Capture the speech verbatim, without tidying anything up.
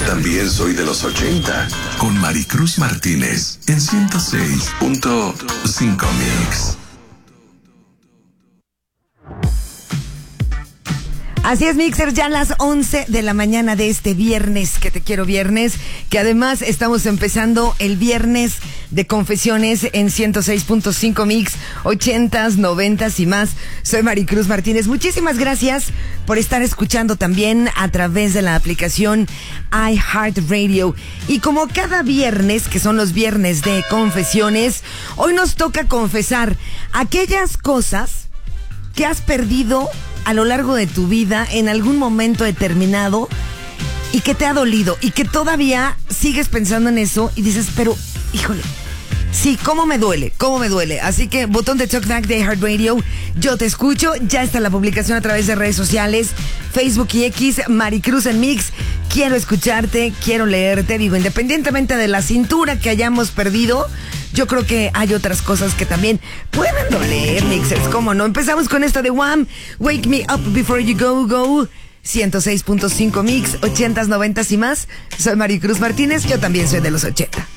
también soy de los ochenta. Con Maricruz Martínez en ciento seis punto cinco Mix. Así es, Mixer, ya a las once de la mañana de este viernes, que te quiero viernes, que además estamos empezando el viernes de confesiones en ciento seis punto cinco Mix, ochentas, noventas y más. Soy Maricruz Martínez. Muchísimas gracias por estar escuchando también a través de la aplicación iHeartRadio. Y como cada viernes, que son los viernes de confesiones, hoy nos toca confesar aquellas cosas que has perdido a lo largo de tu vida en algún momento determinado y que te ha dolido y que todavía sigues pensando en eso y dices, pero, híjole, sí, cómo me duele, cómo me duele. Así que botón de talkback de iHeartRadio, yo te escucho. Ya está la publicación a través de redes sociales, Facebook y X, Maricruz en Mix. Quiero escucharte, quiero leerte. Digo, independientemente de la cintura que hayamos perdido, yo creo que hay otras cosas que también pueden doler, Mixers. ¿Cómo no? Empezamos con esto de Wham! Wake Me Up Before You Go Go. ciento seis punto cinco Mix, ochentas, noventas y más. Soy Maricruz Martínez, yo también soy de los ochenta.